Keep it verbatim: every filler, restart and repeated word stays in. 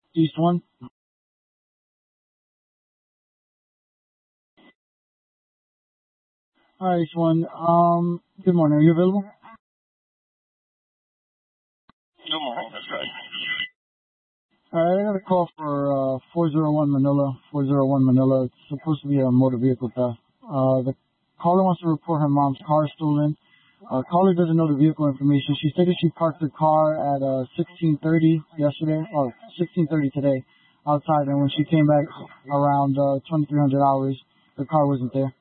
East one. Hi, East one. Um, good morning. Are you available? Good morning, that's right. Alright, I got a call for uh four zero one Manila. four zero one Manila. It's supposed to be a motor vehicle theft. Uh, the caller wants to report her mom's car stolen. Uh, caller doesn't know the vehicle information. She stated she parked her car at uh sixteen thirty yesterday, or sixteen thirty today, outside, and when she came back around uh twenty-three hundred hours, the car wasn't there.